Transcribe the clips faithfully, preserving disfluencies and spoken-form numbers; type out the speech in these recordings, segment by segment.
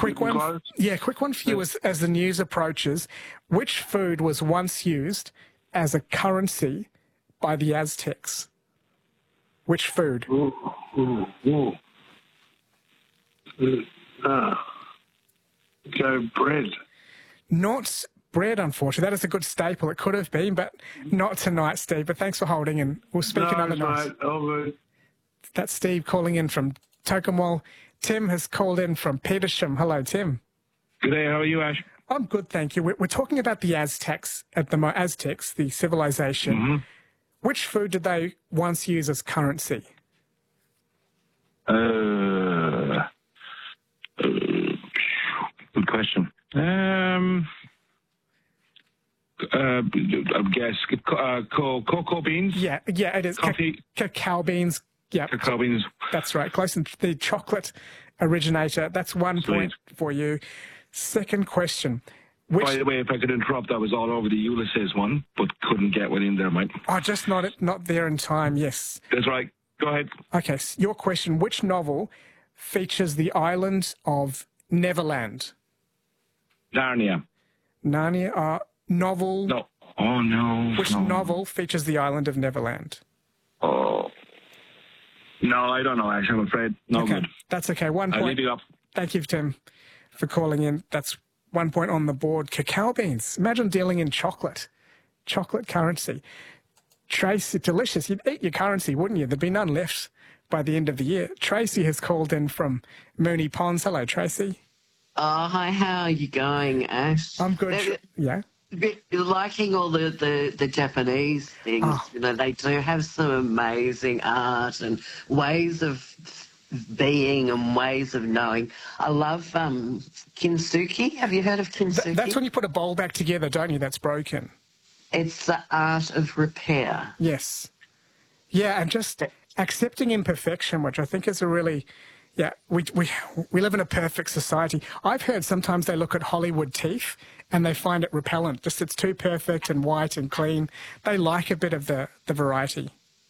quick one. Close. Yeah, quick one for you as, as the news approaches. Which food was once used as a currency by the Aztecs? Which food? Ooh, ooh, ooh. Uh, go bread. Not bread, unfortunately. That is a good staple. It could have been, but not tonight, Steve. But thanks for holding, and we'll speak No, another night. mate, all good. That's Steve calling in from Tokemwal. Tim has called in from Petersham. Hello, Tim. Good day, how are you, Ash? I'm good, thank you. We're, we're talking about the Aztecs at the mo- Aztecs, the civilization. Mm-hmm. Which food did they once use as currency? Uh, uh, good question. Um, uh, I guess uh, co- cocoa beans. Yeah, yeah, it is. Coffee. Ca- cacao beans. Yeah, Cacao beans. that's right. Close to the chocolate originator. That's one Sweet. point for you. Second question. Which, By the way, if I could interrupt, I was all over the Ulysses one, but couldn't get one in there, mate. oh, just not not there in time. Yes. That's right. Go ahead. Okay. So your question: which novel features the island of Neverland? Narnia. Narnia. Uh, novel. No. Oh, no. Which no. novel features the island of Neverland? Oh. No, I don't know, Ash. I'm afraid. No okay, good. that's okay. One I'll point. leave it up. Thank you, Tim, for calling in. That's one point on the board. Cacao beans. Imagine dealing in chocolate. Chocolate currency. Tracy, delicious. You'd eat your currency, wouldn't you? There'd be none left by the end of the year. Tracy has called in from Mooney Ponds. Hello, Tracy. Oh, hi, how are you going, Ash? I'm good. They're- Yeah. You're liking all the, the, the Japanese things. Oh. You know, they do have some amazing art and ways of being and ways of knowing. I love um, kintsugi. Have you heard of kintsugi? Th- that's when you put a bowl back together, don't you? That's broken. It's the art of repair. Yes. Yeah, and just accepting imperfection, which I think is a really, yeah, we, we, we live in a perfect society. I've heard sometimes they look at Hollywood teeth and they find it repellent. Just it's too perfect and white and clean. They like a bit of the, the variety.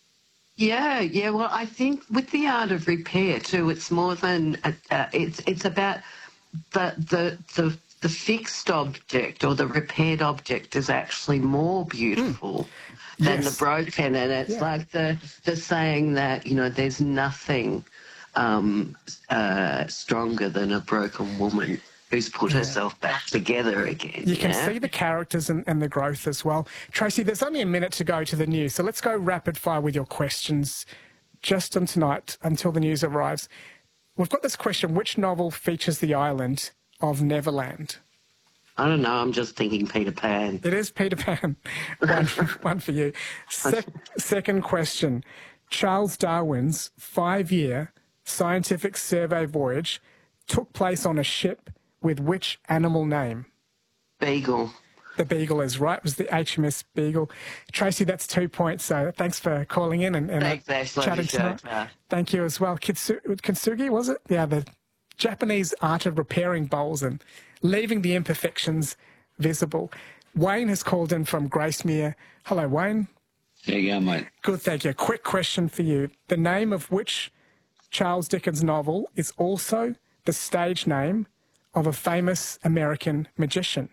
Yeah, yeah. Well, I think with the art of repair too, it's more than uh, uh, it's it's about the the the the fixed object or the repaired object is actually more beautiful mm. than yes. the broken, and it's yeah. like the the saying that you know there's nothing um, uh, stronger than a broken woman who's put yeah. herself back together again. You can yeah? see the characters and, and the growth as well. Tracy, there's only a minute to go to the news, so let's go rapid fire with your questions just on tonight until the news arrives. We've got this question: which novel features the island of Neverland? I don't know. I'm just thinking Peter Pan. It is Peter Pan. one, one for you. Se- second question: Charles Darwin's five-year scientific survey voyage took place on a ship with which animal name? Beagle. The Beagle is right. It was the H M S Beagle. Tracy, that's two points. So thanks for calling in and, and Thanks, Ash. Love chatting your show, tonight. pal. Thank you as well. Kitsu- Kintsugi, was it? Yeah, the Japanese art of repairing bowls and leaving the imperfections visible. Wayne has called in from Gracemere. Hello, Wayne. There you go, mate. Good, thank you. Quick question for you. The name of which Charles Dickens novel is also the stage name of a famous American magician?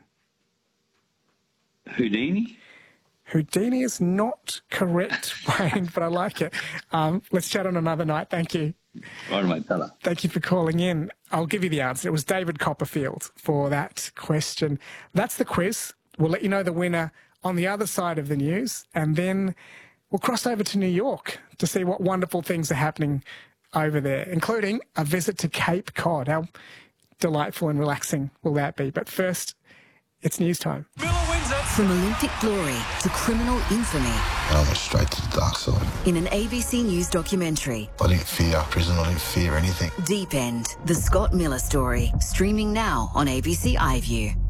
Houdini? Houdini is not correct, Wayne, but I like it. Um, let's chat on another night. Thank you. All right, mate. Fella. Thank you for calling in. I'll give you the answer. It was David Copperfield for that question. That's the quiz. We'll let you know the winner on the other side of the news, and then we'll cross over to New York to see what wonderful things are happening over there, including a visit to Cape Cod. How delightful and relaxing will that be? But first, it's news time. From Olympic glory to criminal infamy. I went straight to the dark side. In an A B C News documentary. I didn't fear prison, I didn't fear anything. Deep End, the Scott Miller story. Streaming now on A B C iView.